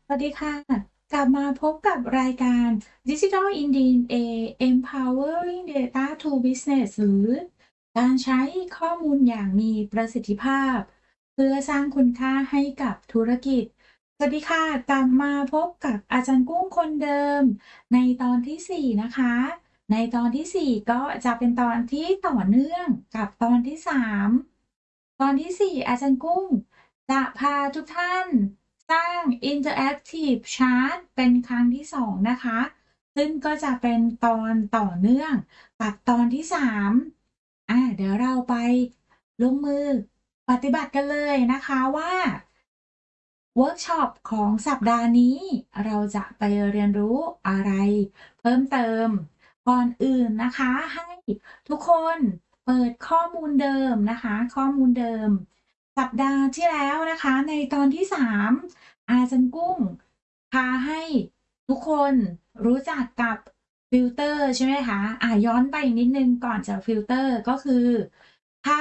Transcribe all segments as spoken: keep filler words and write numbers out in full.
สวัสดีค่ะกลับมาพบกับรายการ Digital in ดี เอ็น เอ Empowering Data to Business หรือการใช้ข้อมูลอย่างมีประสิทธิภาพเพื่อสร้างคุณค่าให้กับธุรกิจสวัสดีค่ะกลับมาพบกับอาจารย์กุ้งคนเดิมในตอนที่สี่นะคะในตอนที่สี่ก็จะเป็นตอนที่ต่อเนื่องกับตอนที่สามตอนที่สี่อาจารย์กุ้งจะพาทุกท่าน สร้าง Interactive Chart เป็นครั้งที่สองนะคะ ซึ่งก็จะเป็นตอนต่อเนื่องกับตอนที่สามอ่าเดี๋ยวเราไปลงมือปฏิบัติกันเลยนะคะว่าเวิร์กช็อปของสัปดาห์นี้เราจะไปเรียนรู้อะไรเพิ่มเติมก่อนอื่นนะคะให้ทุกคนเปิดข้อมูลเดิมนะคะข้อมูลเดิมสัปดาห์ที่แล้วนะคะในตอนที่สาม อาจารย์กุ้งพาให้ทุกคนรู้จักกับฟิลเตอร์ใช่ไหมคะอ่าย้อนไปอีกนิดนึงก่อนจะฟิลเตอร์ก็คือถ้า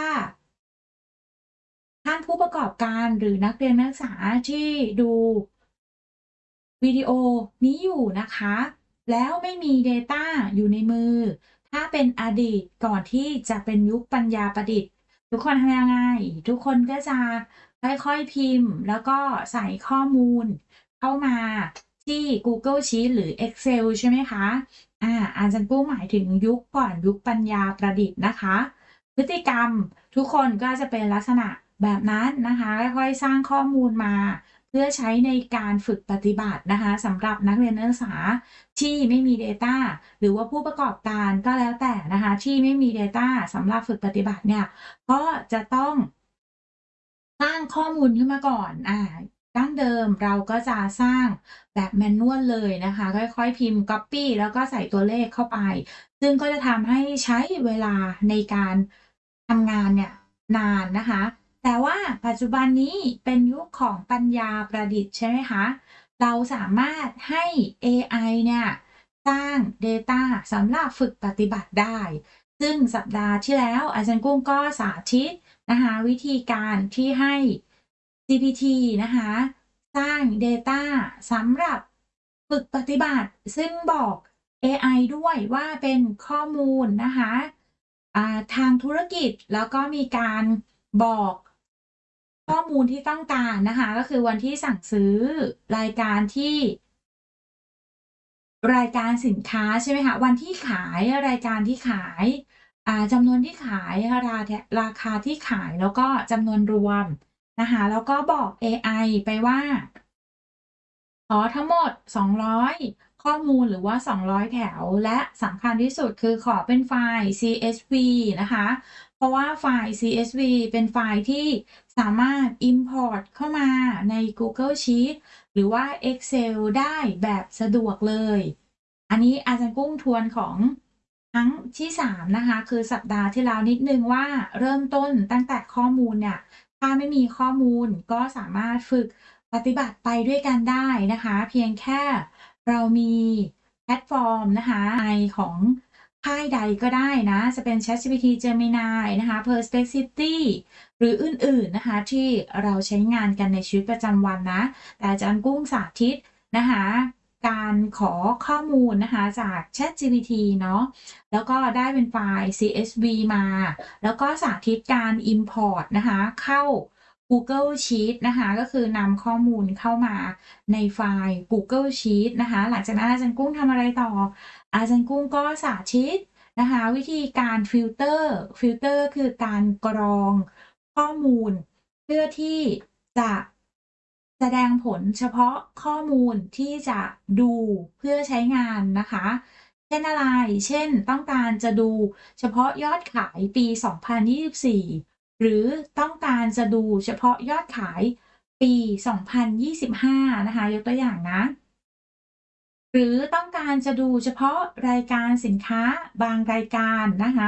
ท่านผู้ประกอบการหรือนักเรียนนักศึกษาที่ดูวิดีโอนี้อยู่นะคะแล้วไม่มี Data อยู่ในมือถ้าเป็นอดีตก่อนที่จะเป็นยุคปัญญาประดิษฐ์ทุกคนทำยังไงทุกคนก็จะค่อยๆพิมพ์แล้วก็ใส่ข้อมูลเข้ามาที่ Google Sheet หรือ Excel ใช่ไหมคะอ่าอาจารย์กู้หมายถึงยุคก่อนยุคปัญญาประดิษฐ์นะคะพฤติกรรมทุกคนก็จะเป็นลักษณะแบบนั้นนะคะค่อยๆสร้างข้อมูลมา เพื่อใช้ในการฝึกปฏิบัตินะคะสำหรับนักเรียนนักศึกษาที่ไม่มี Data หรือว่าผู้ประกอบการก็แล้วแต่นะคะที่ไม่มี Data สำหรับฝึกปฏิบัติเนี่ยก็จะต้องสร้างข้อมูลขึ้นมาก่อนอ่าดั้งเดิมเราก็จะสร้างแบบแมนนวลเลยนะคะค่อยๆพิมพ์ Copy แล้วก็ใส่ตัวเลขเข้าไปซึ่งก็จะทำให้ใช้เวลาในการทำงานเนี่ยนานนะคะ แต่ว่าปัจจุบันนี้เป็นยุคของปัญญาประดิษฐ์ใช่ไหมคะ เราสามารถให้ เอ ไอ เนี่ยสร้าง Data สำหรับฝึกปฏิบัติได้ ซึ่งสัปดาห์ที่แล้วอาจารย์กุ้งก็สาธิตนะคะวิธีการที่ให้ จี พี ที นะคะสร้าง Data สำหรับฝึกปฏิบัติซึ่งบอก เอ ไอ ด้วยว่าเป็นข้อมูลนะคะอ่าทางธุรกิจแล้วก็มีการบอกข้อมูลที่ต้องการนะคะก็คือวันที่สั่งซื้อรายการที่รายการสินค้าใช่ไหมคะวันที่ขายรายการที่ขายอ่าจำนวนที่ขายราแทราคาที่ขายแล้วก็จำนวนรวมนะคะแล้วก็บอกเอไอไปว่า ขอทั้งหมดสองร้อยข้อมูลหรือว่าสองร้อยแถวและสำคัญที่สุดคือขอเป็นไฟล์ ซี เอส วี นะคะเพราะว่าไฟล์ ซี เอส วี เป็นไฟล์ที่สามารถ import เข้ามาใน Google Sheet หรือว่า Excel ได้แบบสะดวกเลย อันนี้อาจารย์กุ้งทวนของครั้งที่สามนะคะคือสัปดาห์ที่แล้วนิดนึงว่าเริ่มต้นตั้งแต่ข้อมูลเนี่ยถ้าไม่มีข้อมูลก็สามารถฝึก ปฏิบัติไปด้วยกันได้นะคะเพียงแค่เรามีแพลตฟอร์มนะคะไอของค่ายใดก็ได้นะจะเป็น ChatGPT Gemini นะคะ Perplexity หรืออื่นๆนะคะที่เราใช้งานกันในชีวิตประจำวันนะแต่อาจารย์กุ้งสาธิตนะคะการขอข้อมูลนะคะจาก ChatGPT เนาะแล้วก็ได้เป็นไฟล์ ซี เอส วี มาแล้วก็สาธิตการ import นะคะเข้า Google Sheet นะคะก็คือนำข้อมูลเข้ามาในไฟล์ Google Sheet นะคะหลังจากนั้นอาจารย์กุ้งทำอะไรต่ออาจารย์กุ้งก็สาธิตนะคะวิธีการฟิลเตอร์ฟิลเตอร์คือการกรองข้อมูลเพื่อที่จะแสดงผลเฉพาะข้อมูลที่จะดูเพื่อใช้งานนะคะเช่นอะไรเช่นต้องการจะดูเฉพาะยอดขายปี สองพันยี่สิบสี่หรือต้องการจะดูเฉพาะยอดขายปี สองพันยี่สิบห้านะคะยกตัวอย่างนะ หรือต้องการจะดูเฉพาะรายการสินค้าบางรายการนะคะ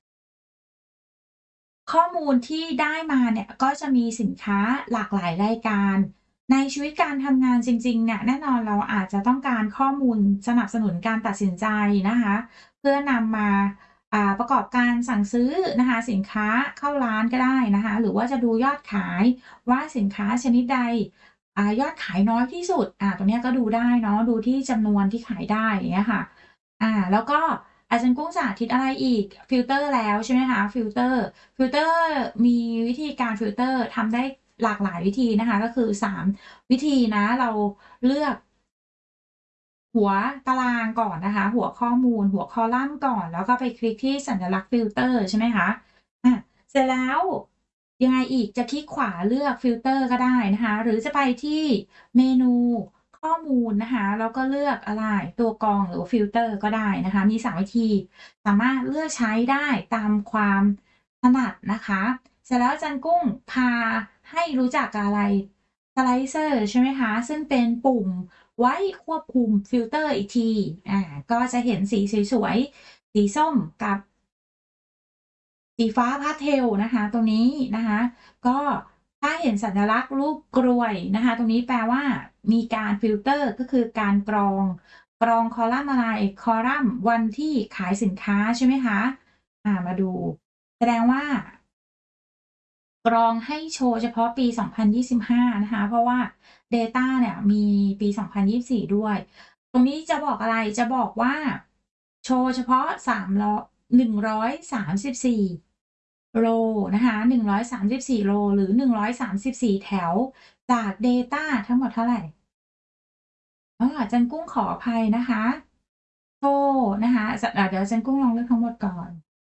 ข้อมูลที่ได้มาเนี่ยก็จะมีสินค้าหลากหลายรายการในชีวิตการทำงานจริงๆเนี่ยแน่นอนเราอาจจะต้องการข้อมูลสนับสนุนการตัดสินใจนะคะเพื่อนำมาอ่าประกอบการสั่งซื้อนะคะสินค้าเข้าร้านก็ได้นะคะหรือว่าจะดูยอดขายว่าสินค้าชนิดใดอ่ายอดขายน้อยที่สุดอ่าตรงเนี้ยก็ดูได้เนาะดูที่จำนวนที่ขายได้อย่างเงี้ยค่ะอ่าแล้วก็อาจารย์กุ้งสาธิตอะไรอีกฟิลเตอร์แล้วใช่ไหมคะฟิลเตอร์ฟิลเตอร์มีวิธีการฟิลเตอร์ทำได้หลากหลายวิธีนะคะก็คือสามวิธีนะเราเลือก หัวตารางก่อนนะคะหัวข้อมูลหัวคอลัมน์ก่อนแล้วก็ไปคลิกที่สัญลักษณ์ฟิลเตอร์ใช่ไหมคะอาเสร็จแล้วยังไงอีกจะคลิกขวาเลือกฟิลเตอร์ก็ได้นะคะหรือจะไปที่เมนูข้อมูลนะคะแล้วก็เลือกอะไรตัวกรองหรือว่าฟิลเตอร์ก็ได้นะคะมีสามวิธีสามารถเลือกใช้ได้ตามความถนัดนะคะเสร็จแล้วอาจารย์กุ้งพาให้รู้จักกับอะไร Slicer ใช่ไหมคะซึ่งเป็นปุ่ม ไว้ควบคุมฟิลเตอร์อีกทีอ่าก็จะเห็นสีสวยๆสีส้มกับสีฟ้าพาสเทลนะคะตรงนี้นะคะก็ถ้าเห็นสัญลักษณ์รูปกรวยนะคะตรงนี้แปลว่ามีการฟิลเตอร์ก็คือการกรองกรองคอลัมน์อะไรคอลัมน์วันที่ขายสินค้าใช่ไหมคะอ่ามาดูแสดงว่า กรองให้โชว์เฉพาะปี สองพันยี่สิบห้า นะคะ เพราะว่า Data เนี่ยมีปี สองพันยี่สิบสี่ ด้วย ตรงนี้จะบอกอะไร จะบอกว่าโชว์เฉพาะ3ล้อหนึ่งร้อยสามสิบสี่โรนะคะหนึ่งร้อยสามสิบสี่โรหรือหนึ่งร้อยสามสิบสี่แถวจาก Data ทั้งหมดเท่าไรอ้อจันกุ้งขออภัยนะคะโชว์นะคะสอ่าเดี๋ยวจันกุ้งลองเลือกทั้งหมดก่อน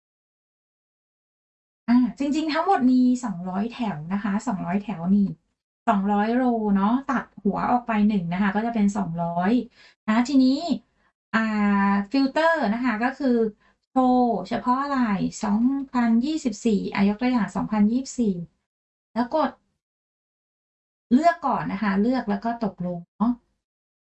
อาจริงๆทั้งหมดมีสองร้อยแถวนะคะสองร้อยแถวนี่สองร้อยโรเนาะตัดหัวออกไปหนึ่งนะคะก็จะเป็นสองร้อยนะทีนี้อ่าฟิลเตอร์นะคะก็คือโชว์เฉพาะอะไรสองพันยี่สิบสี่อ่ายกตัวอย่างสองพันยี่สิบสี่แล้วกดเลือกก่อนนะคะเลือกแล้วก็ตกลงเนาะ